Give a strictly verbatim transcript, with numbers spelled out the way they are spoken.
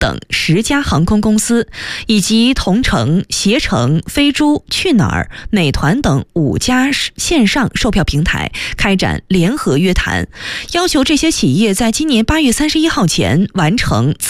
等十家航空公司，以及同程、携程、飞猪、去哪儿、美团等五家线上售票平台开展联合约谈，要求这些企业在今年八月三十一号前完成